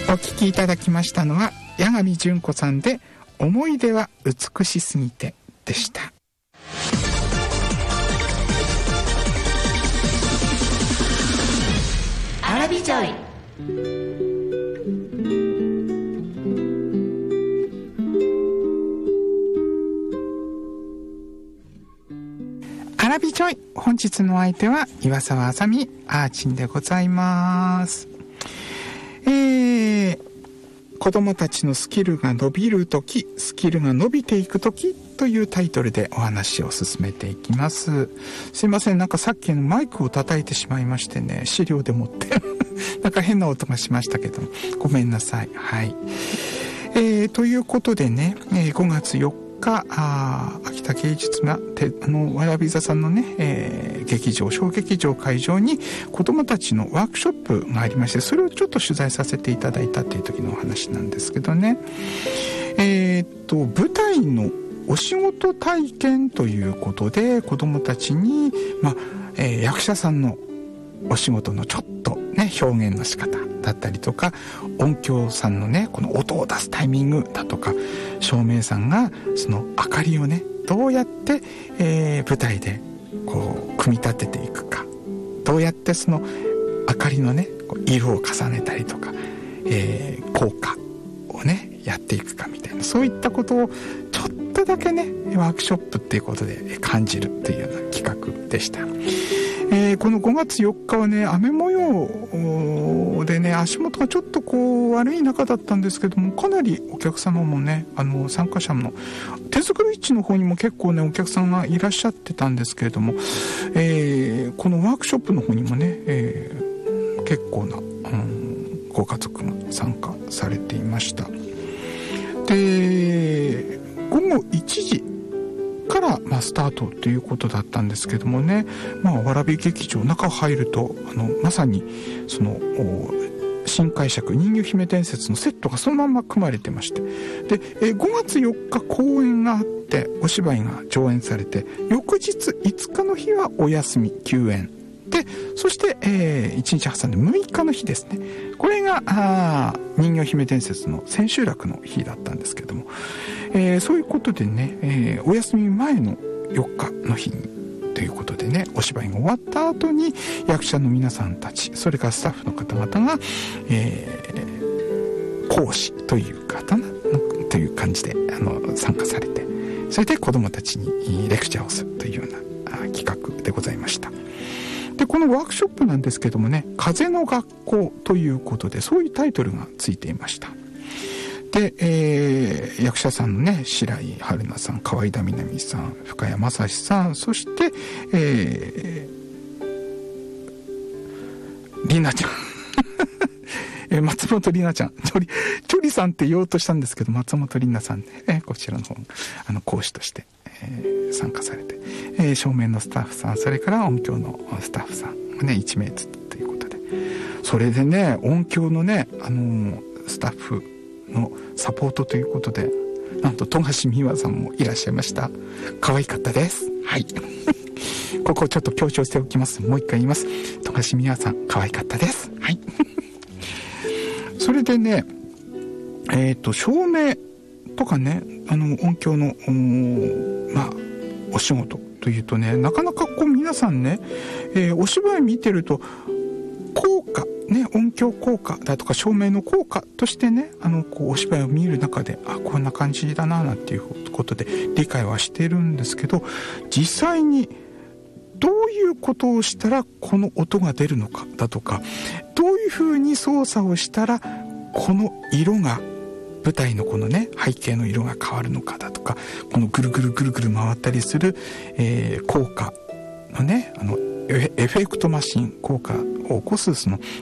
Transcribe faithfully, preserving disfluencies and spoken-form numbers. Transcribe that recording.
お聞きいただきましたのは八神純子さんで思い出は美しすぎてでした。 アラビジョイ。 アラビジョイ、本日の相手は岩沢あさみあーちんでございます。えー、子供たちのスキルが伸びるとき、スキルが伸びていくときというタイトルでお話を進めていきます。すいません、なんかさっきのマイクを叩いてしまいましてね、資料でもってなんか変な音がしましたけどごめんなさい。はい、えー、ということでね、えー、ごがつよっか、あ秋田芸術がてあのわらび座さんのね、えー、劇場小劇場会場に子どもたちのワークショップがありまして、それをちょっと取材させていただいたっていう時のお話なんですけどね、えー、っと舞台のお仕事体験ということで子どもたちに、まあえー、役者さんのお仕事のちょっとね表現の仕方だったりとか、音響さんのねこの音を出すタイミングだとか、照明さんがその明かりをねどうやって、えー、舞台でこう組み立てていくか、どうやってその明かりのね色を重ねたりとか、えー、効果をねやっていくかみたいな、そういったことをちょっとだけねワークショップっていうことで感じるっていうような企画でした。えー、このごがつよっかはね雨模様でね足元がちょっとこう悪い中だったんですけども、かなりお客様もねあの参加者の手作り市の方にも結構ねお客さんがいらっしゃってたんですけれども、えー、このワークショップの方にもね、えー、結構な、うん、ご家族が参加されていました。でごごいちじから、まあ、スタートということだったんですけどもね、まあ、わらび劇場中入るとあのまさにその新解釈人魚姫伝説のセットがそのまま組まれてまして、でえごがつよっか公演があってお芝居が上演されて、翌日いつかの日はお休み休演で、そして、えー、いちにち挟んでむいかの日ですね、これがあ人魚姫伝説の千秋楽の日だったんですけども、えー、そういうことでね、えー、お休み前のよっかの日にということでね、お芝居が終わった後に役者の皆さんたち、それからスタッフの方々が、えー、講師という方なという感じであの参加されて、それで子どもたちにレクチャーをするというような企画でございました。でこのワークショップなんですけどもね、風の学校ということでそういうタイトルがついていました。で、えー、役者さんのね白井春菜さん、河合田みなみさん、深谷正史さん、そして、えー、りなちゃんえ松本里奈ちゃん、チョリチョリさんって言おうとしたんですけど松本里奈さんね、えー、こちらの方あの講師として、えー、参加されて、えー、照明のスタッフさん、それから音響のスタッフさんがねいちめいずつということで、それでね音響のね、あのー、スタッフのサポートということで、なんと富樫美和さんもいらっしゃいました。可愛かったです。はいここをちょっと強調しておきます。もう一回言います。富樫美和さん可愛かったです。はいそれでね、えっと照明とかね、あの音響のまあお仕事というとね、なかなかこう皆さんね、えー、お芝居見てると効果ね、音響効果だとか照明の効果としてね、あのこうお芝居を見る中で、あこんな感じだななんていうことで理解はしてるんですけど、実際にどういうことをしたらこの音が出るのかだとか、どういうふうに操作をしたらこの色が舞台のこのね背景の色が変わるのかだとか、このぐるぐるぐるぐる回ったりする、えー、効果のねあのエフェクトマシン効果を起こすその